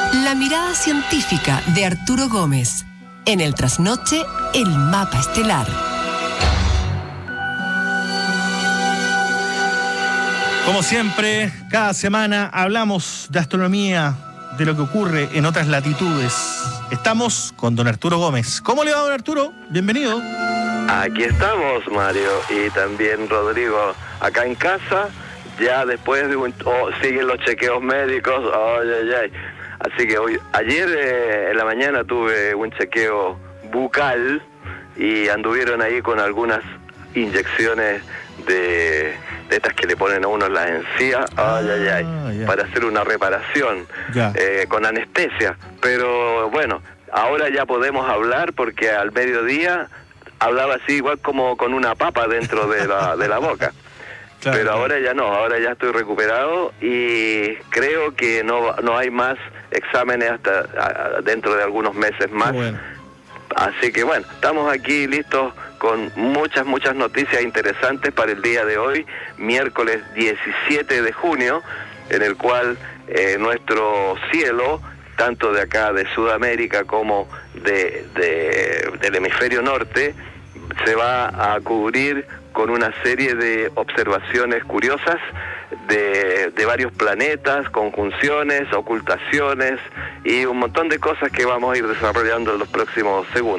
La mirada científica de Arturo Gómez. En el trasnoche, el mapa estelar. Como siempre, cada semana hablamos de astronomía, de lo que ocurre en otras latitudes. Estamos con don Arturo Gómez. ¿Cómo le va, don Arturo? Bienvenido. Aquí estamos, Mario, y también Rodrigo, acá en casa, ya después de siguen los chequeos médicos, así que ayer en la mañana tuve un chequeo bucal y anduvieron ahí con algunas inyecciones de estas que le ponen a uno en la encía, para hacer una reparación, con anestesia, pero bueno, ahora ya podemos hablar porque al mediodía hablaba así igual como con una papa dentro de la boca. Claro, pero ahora ya no, ahora ya estoy recuperado y creo que no hay más exámenes hasta dentro de algunos meses más. Bueno. Así que bueno, estamos aquí listos con muchas noticias interesantes para el día de hoy, miércoles 17 de junio, en el cual nuestro cielo, tanto de acá de Sudamérica como del hemisferio norte, se va a cubrir con una serie de observaciones curiosas de varios planetas, conjunciones, ocultaciones y un montón de cosas que vamos a ir desarrollando en los próximos segundos.